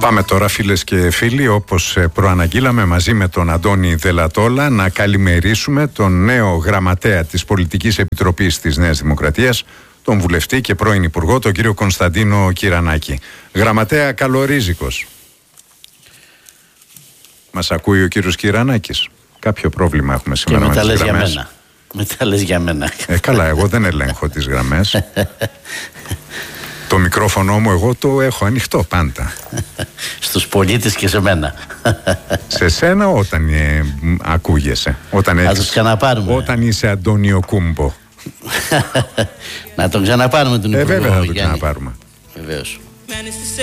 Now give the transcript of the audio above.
Πάμε τώρα, φίλες και φίλοι, όπως προαναγγείλαμε, μαζί με τον Αντώνη Δελατόλα να καλημερίσουμε τον νέο γραμματέα της Πολιτικής Επιτροπής της Νέας Δημοκρατίας, τον βουλευτή και πρώην Υπουργό, τον κύριο Κωνσταντίνο Κυρανάκη. Γραμματέα, καλορίζικος. Μας ακούει ο κύριος Κυρανάκης? Κάποιο πρόβλημα έχουμε σήμερα με τις γραμμές. Μετά λες για μένα. Καλά, εγώ δεν ελέγχω τις γραμμές. Το μικρόφωνο μου εγώ το έχω ανοιχτό πάντα. Στους πολίτες και σε μένα. Σε σένα όταν ακούγεσαι. Ας το ξαναπάρουμε. Όταν είσαι Αντώνιο Κούμπο. Να τον ξαναπάρουμε τον Υπουργό. Βέβαια θα τον ξαναπάρουμε. Βεβαίως.